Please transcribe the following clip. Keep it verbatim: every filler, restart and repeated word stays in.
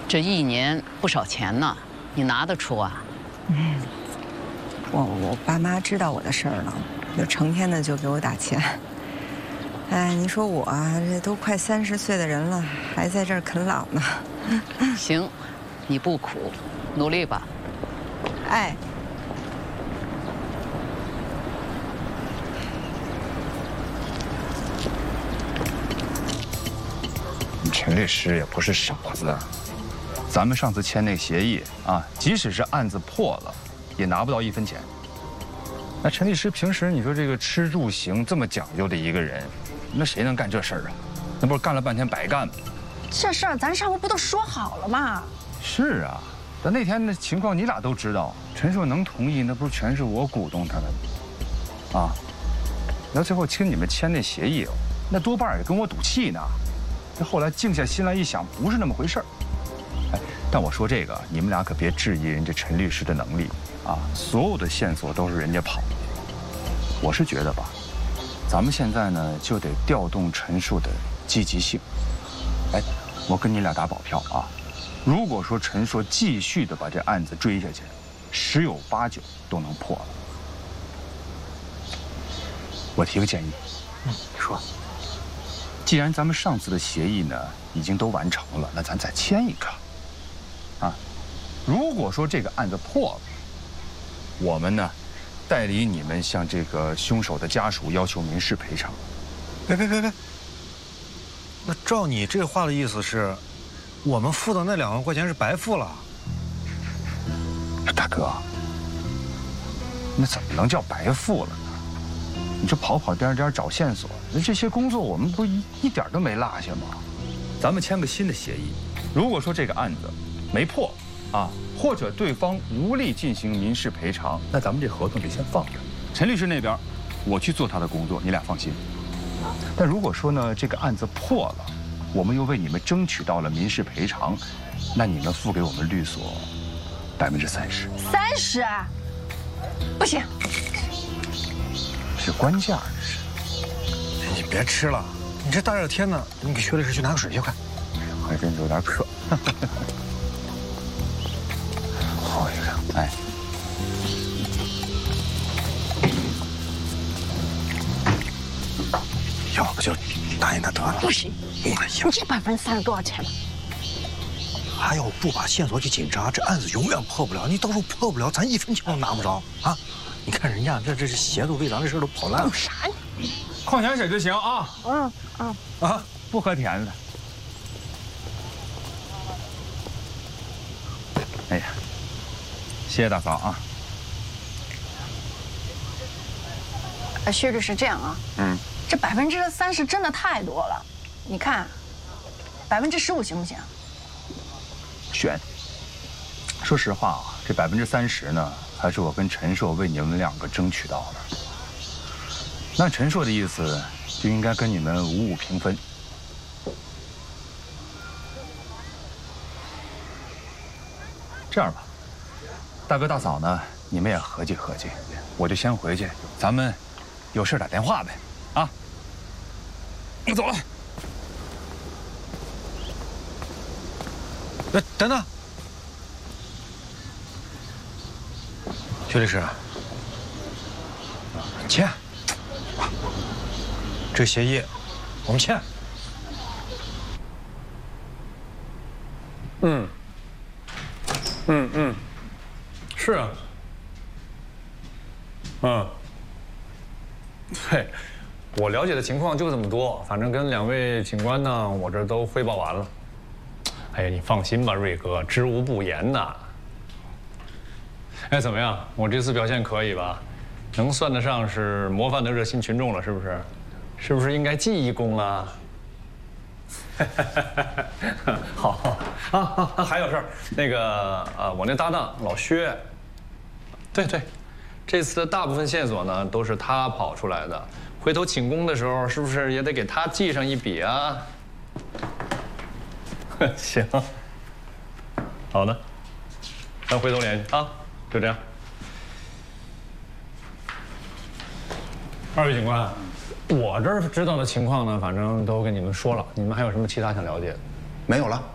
这一年不少钱呢，你拿得出啊？ 嗯，我我爸妈知道我的事儿了，就成天的就给我打钱。哎，你说我这都快三十岁的人了，还在这儿啃老呢。 行，你不苦，努力吧。 哎。 陈律师也不是傻子，咱们上次签那协议啊，即使是案子破了，也拿不到一分钱。那陈律师平时你说这个吃住行这么讲究的一个人，那谁能干这事儿啊？那不是干了半天白干吗？ 这事儿咱上回不都说好了吗？ 是啊，但那天的情况你俩都知道，陈硕能同意，那不是全是我鼓动他的吗？啊，那最后听你们签那协议，那多半也跟我赌气呢。 这后来静下心来一想，不是那么回事儿。哎，但我说这个，你们俩可别质疑人家陈律师的能力啊！所有的线索都是人家跑的。我是觉得吧，咱们现在呢就得调动陈硕的积极性。哎，我跟你俩打保票啊，如果说陈硕继续的把这案子追下去，十有八九都能破了。我提个建议， 嗯，你说。 既然咱们上次的协议呢已经都完成了，那咱再签一个，啊，如果说这个案子破了，我们呢代理你们向这个凶手的家属要求民事赔偿。 别别别别！那照你这话的意思是，我们付的那两万块钱是白付了？ 大哥，那怎么能叫白付了呢？ 你这跑跑颠颠找线索，那这些工作我们不一一点都没落下吗？咱们签个新的协议，如果说这个案子没破啊，或者对方无力进行民事赔偿，那咱们这合同就先放着。陈律师那边，我去做他的工作，你俩放心。但如果说呢，这个案子破了，我们又为你们争取到了民事赔偿，那你们付给我们律所百分之三十。 三十？不行。 是官价，这是。 你别吃了，你这大热天的，你给薛律师去拿个水去，快。 还真有点渴。喝一个，哎。 要不就答应他得了。 不行， 哎呀， 你这百分之三十多少钱了？ 还要不把线索去紧扎，这案子永远破不了。你到时候破不了，咱一分钱都拿不着啊！ 你看人家这这是协助为咱这事都跑烂了。 啥呢？ 矿泉水就行啊。 嗯嗯啊，不喝甜的。哎呀，谢谢大嫂啊。 呃，薛律师这样啊，嗯，这百分之三十真的太多了，你看，百分之十五行不行？ 选。说实话啊，这百分之三十呢。 还是我跟陈硕为你们两个争取到的。那陈硕的意思就应该跟你们五五平分。这样吧，大哥大嫂呢，你们也合计合计，我就先回去，咱们有事打电话呗，啊！我走了。 哎，等等。 薛律师，签，这协议我们签。 嗯，嗯嗯，是啊，嗯，对，我了解的情况就这么多，反正跟两位警官呢，我这都汇报完了。哎呀，你放心吧，瑞哥，知无不言呐。 哎，怎么样？我这次表现可以吧？能算得上是模范的热心群众了，是不是？是不是应该记一功了？好啊啊！还有事儿，那个啊，我那搭档老薛，对对，这次的大部分线索呢都是他跑出来的。回头请功的时候，是不是也得给他记上一笔啊？行，好的，咱回头联系啊。 就这样，二位警官，我这儿知道的情况呢，反正都跟你们说了。你们还有什么其他想了解的？ 没有了。